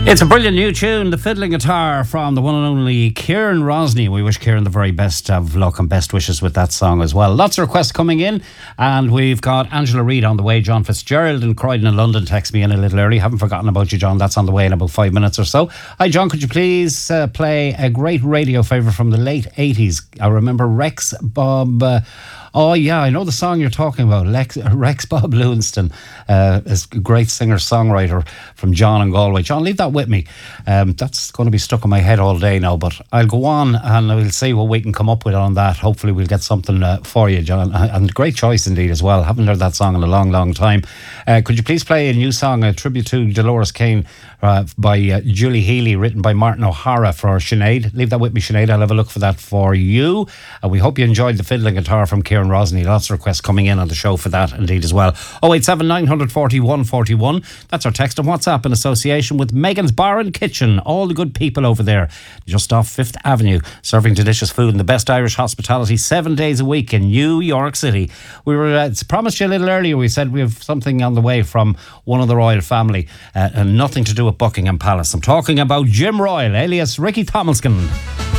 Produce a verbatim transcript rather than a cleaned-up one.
It's a brilliant new tune, the fiddling guitar from the one and only Kieran Rosny. We wish Kieran the very best of luck and best wishes with that song as well. Lots of requests coming in, and we've got Angela Reid on the way. John Fitzgerald in Croydon in London text me in a little early. Haven't forgotten about you, John. That's on the way in about five minutes or so. Hi, John. Could you please uh, play a great radio favourite from the late eighties? I remember Rex Bob... Uh, Oh, yeah, I know the song you're talking about. Lex, Rex Bob Lewinston uh, is a great singer-songwriter from John and Galway. John, leave that with me. Um, that's going to be stuck in my head all day now, but I'll go on and we'll see what we can come up with on that. Hopefully we'll get something uh, for you, John. And great choice indeed as well. Haven't heard that song in a long, long time. Uh, could you please play a new song, a tribute to Dolores Kane uh, by uh, Julie Healy, written by Martin O'Hara for Sinead? Leave that with me, Sinead. I'll have a look for that for you. And we hope you enjoyed the fiddling guitar from Kieran Rosny. Lots of requests coming in on the show for that indeed as well. oh eight seven nine four oh one four one. That's our text and WhatsApp in association with Megan's Bar and Kitchen. All the good people over there just off Fifth Avenue, serving delicious food and the best Irish hospitality seven days a week in New York City. We were uh, promised you a little earlier. We said we have something on the way from one of the royal family uh, and nothing to do with Buckingham Palace. I'm talking about Jim Royal alias Ricky Tomlinson.